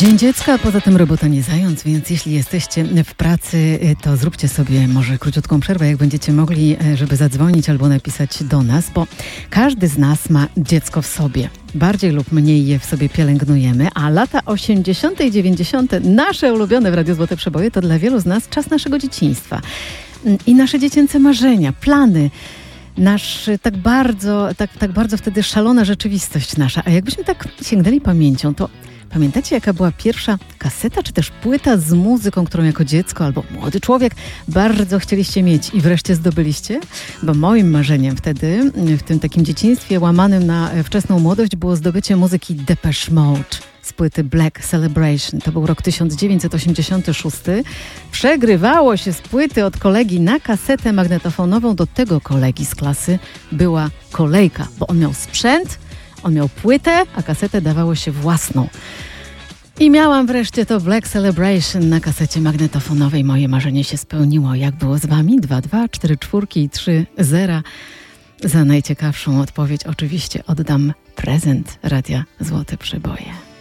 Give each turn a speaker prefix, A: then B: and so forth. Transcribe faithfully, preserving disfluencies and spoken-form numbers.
A: Dzień Dziecka, poza tym robota nie zając, więc jeśli jesteście w pracy, to zróbcie sobie może króciutką przerwę, jak będziecie mogli, żeby zadzwonić albo napisać do nas, bo każdy z nas ma dziecko w sobie. Bardziej lub mniej je w sobie pielęgnujemy, a lata osiemdziesiąte i dziewięćdziesiąte, nasze ulubione w Radiu Złote Przeboje, to dla wielu z nas czas naszego dzieciństwa. I nasze dziecięce marzenia, plany, nasz tak bardzo, tak, tak bardzo wtedy szalona rzeczywistość nasza. A jakbyśmy tak sięgnęli pamięcią, to pamiętacie, jaka była pierwsza kaseta, czy też płyta z muzyką, którą jako dziecko albo młody człowiek bardzo chcieliście mieć i wreszcie zdobyliście? Bo moim marzeniem wtedy, w tym takim dzieciństwie łamanym na wczesną młodość, było zdobycie muzyki Depeche Mode z płyty Black Celebration. To był rok tysiąc dziewięćset osiemdziesiąty szósty. Przegrywało się z płyty od kolegi na kasetę magnetofonową. Do tego kolegi z klasy była kolejka, bo on miał sprzęt, on miał płytę, a kasetę dawało się własną. I miałam wreszcie to Black Celebration na kasecie magnetofonowej. Moje marzenie się spełniło. Jak było z wami? dwa dwa cztery cztery i trzy zero. Za najciekawszą odpowiedź oczywiście oddam prezent Radia Złote Przeboje.